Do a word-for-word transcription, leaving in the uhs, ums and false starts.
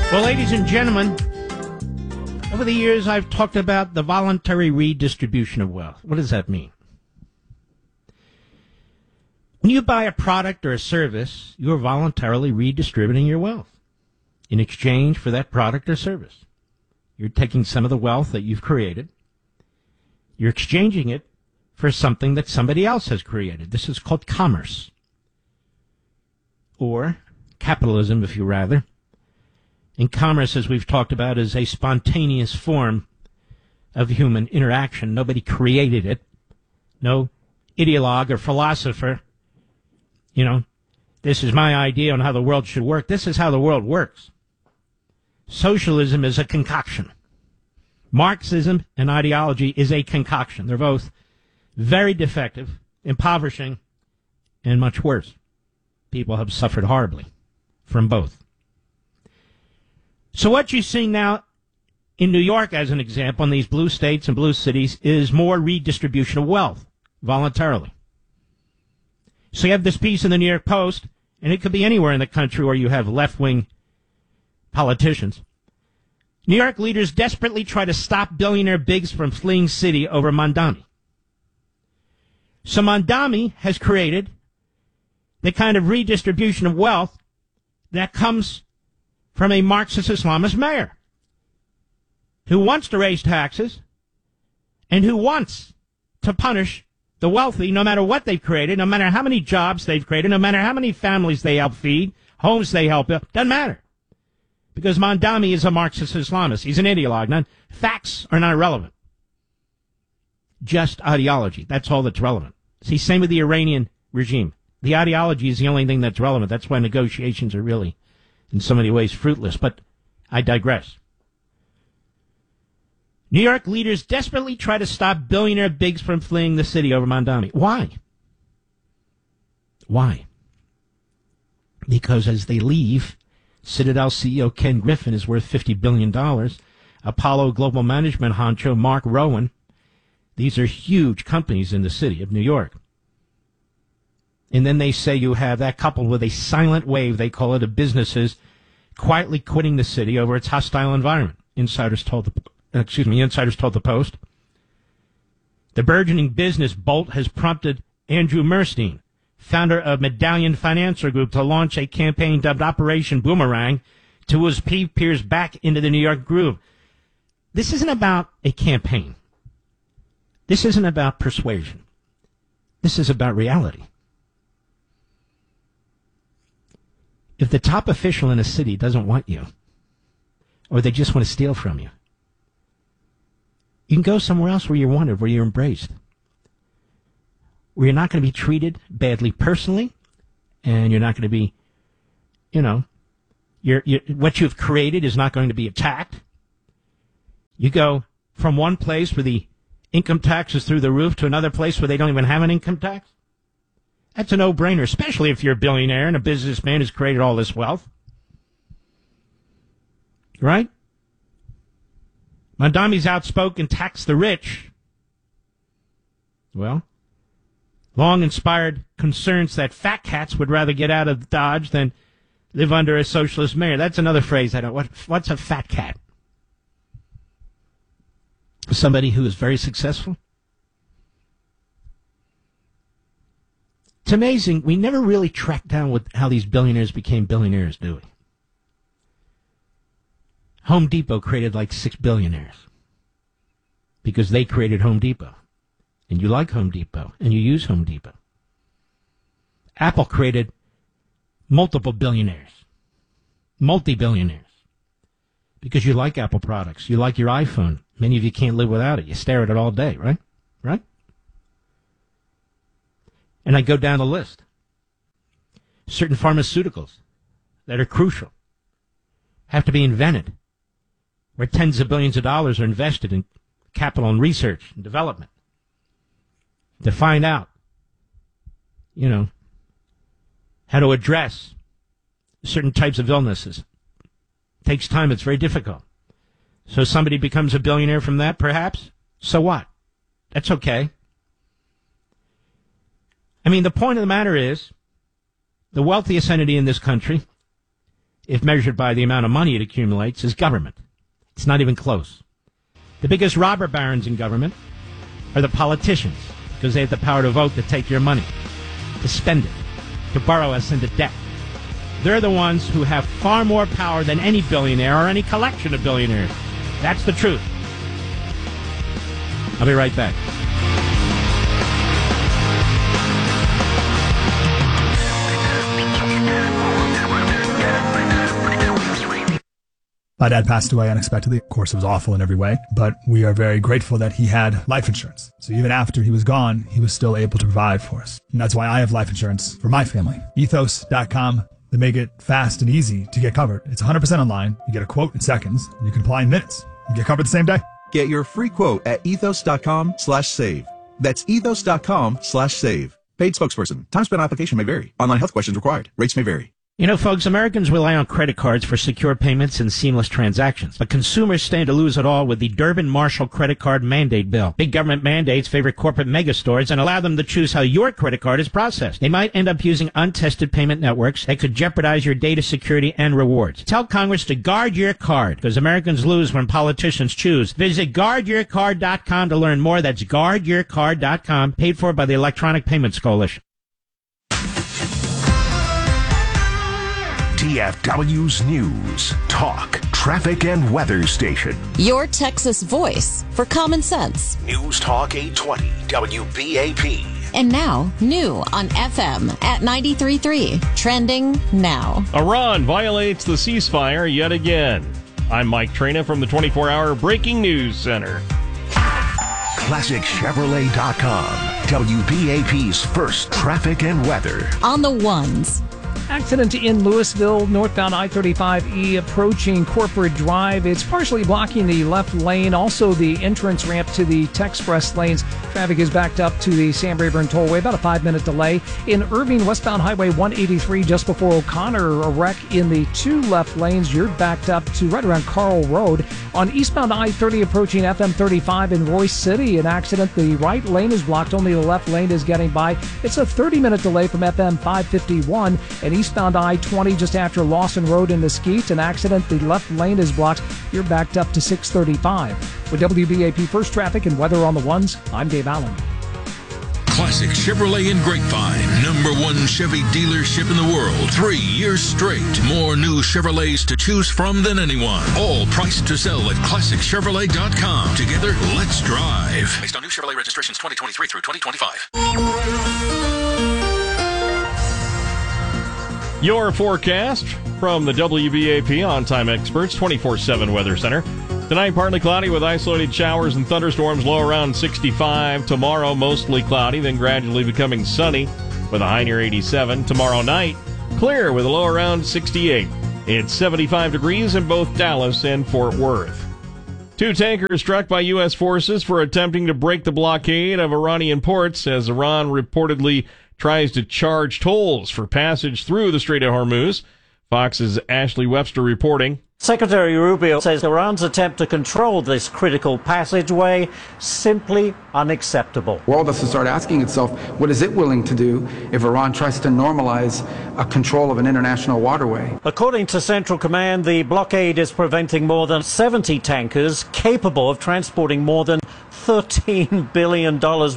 Well, ladies and gentlemen, over the years I've talked about the voluntary redistribution of wealth. What does that mean? When you buy a product or a service, you are voluntarily redistributing your wealth in exchange for that product or service. You're taking some of the wealth that you've created, you're exchanging it for something that somebody else has created. This is called commerce, or capitalism, if you rather. And commerce, as we've talked about, is a spontaneous form of human interaction. Nobody created it. No ideologue or philosopher, you know, this is my idea on how the world should work. This is how the world works. Socialism is a concoction. Marxism and ideology is a concoction. They're both very defective, impoverishing, and much worse. People have suffered horribly from both. So what you're seeing now in New York, as an example, in these blue states and blue cities, is more redistribution of wealth, voluntarily. So you have this piece in the New York Post, and it could be anywhere in the country where you have left-wing politicians. New York leaders desperately try to stop billionaire bigs from fleeing city over Mamdani. So Mamdani has created the kind of redistribution of wealth that comes from a Marxist Islamist mayor who wants to raise taxes and who wants to punish the wealthy no matter what they've created, no matter how many jobs they've created, no matter how many families they help feed, homes they help build. Doesn't matter. Because Mamdani is a Marxist Islamist. He's an ideologue. None, facts are not relevant. Just ideology. That's all that's relevant. See, same with the Iranian regime. The ideology is the only thing that's relevant. That's why negotiations are really, in so many ways, fruitless. But I digress. New York leaders desperately try to stop billionaire bigs from fleeing the city over Mamdani. Why? Why? Because as they leave, Citadel C E O Ken Griffin is worth fifty billion dollars. Apollo Global Management honcho Mark Rowan. These are huge companies in the city of New York. And then they say you have that coupled with a silent wave, they call it, of businesses quietly quitting the city over its hostile environment. Insiders told the, excuse me, insiders told the Post. The burgeoning business bolt has prompted Andrew Murstein, founder of Medallion Financial Group, to launch a campaign dubbed Operation Boomerang to his peers back into the New York groove. This isn't about a campaign. This isn't about persuasion. This is about reality. If the top official in a city doesn't want you, or they just want to steal from you, you can go somewhere else where you're wanted, where you're embraced, where you're not going to be treated badly personally, and you're not going to be, you know, you're, you're, what you've created is not going to be attacked. You go from one place where the income tax is through the roof to another place where they don't even have an income tax. That's a no-brainer, especially if you're a billionaire and a businessman who's created all this wealth. Right? Mamdani's outspoken tax the rich. Well, long inspired concerns that fat cats would rather get out of Dodge than live under a socialist mayor. That's another phrase I don't. What, what's a fat cat? Somebody who is very successful? It's amazing. We never really tracked down what, how these billionaires became billionaires, do we? Home Depot created like six billionaires because they created Home Depot. And you like Home Depot, and you use Home Depot. Apple created multiple billionaires, multi-billionaires, because you like Apple products. You like your iPhone. Many of you can't live without it. You stare at it all day, right? Right? And I go down the list. Certain pharmaceuticals that are crucial have to be invented, where tens of billions of dollars are invested in capital and research and development to find out, you know, how to address certain types of illnesses. It takes time. It's very difficult. So somebody becomes a billionaire from that, perhaps? So what? That's okay. I mean, the point of the matter is, the wealthiest entity in this country if measured by the amount of money it accumulates, is government. It's not even close. The biggest robber barons in government are the politicians, because they have the power to vote to take your money, to spend it, to borrow us into debt. They're the ones who have far more power than any billionaire or any collection of billionaires. That's the truth. I'll be right back. My dad passed away unexpectedly. Of course, it was awful in every way, but we are very grateful that he had life insurance. So even after he was gone, he was still able to provide for us. And that's why I have life insurance for my family. ethos dot com. They make it fast and easy to get covered. It's one hundred percent online. You get a quote in seconds. And you can apply in minutes. You get covered the same day. Get your free quote at ethos dot com slash save. That's ethos dot com slash save. Paid spokesperson. Time spent on application may vary. Online health questions required. Rates may vary. You know, folks, Americans rely on credit cards for secure payments and seamless transactions. But consumers stand to lose it all with the Durbin-Marshall credit card mandate bill. Big government mandates favor corporate megastores and allow them to choose how your credit card is processed. They might end up using untested payment networks that could jeopardize your data security and rewards. Tell Congress to guard your card, because Americans lose when politicians choose. Visit guard your card dot com to learn more. That's guard your card dot com, paid for by the Electronic Payments Coalition. T F W's News, Talk, Traffic, and Weather Station. Your Texas voice for common sense. News Talk eight twenty, W B A P. And now, new on F M at ninety-three point three. Trending now. Iran violates the ceasefire yet again. I'm Mike Trina from the twenty-four hour Breaking News Center. Classic Chevrolet dot com, W B A P's first traffic and weather. On the ones. Accident in Louisville, northbound I thirty-five E approaching Corporate Drive. It's partially blocking the left lane, also the entrance ramp to the Texpress lanes. Traffic is backed up to the San Rayburn Tollway, about a five-minute delay. In Irving, westbound Highway one eighty-three, just before O'Connor, a wreck in the two left lanes. You're backed up to right around Carl Road. On eastbound I thirty approaching F M thirty-five in Royce City, an accident. The right lane is blocked, only the left lane is getting by. It's a thirty-minute delay from F M five fifty-one, and eastbound I twenty just after Lawson Road in Mesquite. An accident, the left lane is blocked. You're backed up to six thirty-five. With W B A P First Traffic and Weather on the Ones, I'm Dave Allen. Classic Chevrolet in Grapevine, number one Chevy dealership in the world, three years straight. More new Chevrolets to choose from than anyone. All priced to sell at classic chevrolet dot com. Together, let's drive. Based on new Chevrolet registrations twenty twenty-three through twenty twenty-five. Your forecast from the W B A P On-Time Experts twenty-four seven Weather Center. Tonight, partly cloudy with isolated showers and thunderstorms, low around sixty-five. Tomorrow, mostly cloudy, then gradually becoming sunny with a high near eighty-seven. Tomorrow night, clear with a low around sixty-eight. It's seventy-five degrees in both Dallas and Fort Worth. Two tankers struck by U S forces for attempting to break the blockade of Iranian ports as Iran reportedly tries to charge tolls for passage through the Strait of Hormuz. Fox's Ashley Webster reporting. Secretary Rubio says Iran's attempt to control this critical passageway simply unacceptable. The world has to start asking itself, what is it willing to do if Iran tries to normalize a control of an international waterway? According to Central Command, the blockade is preventing more than seventy tankers capable of transporting more than thirteen billion dollars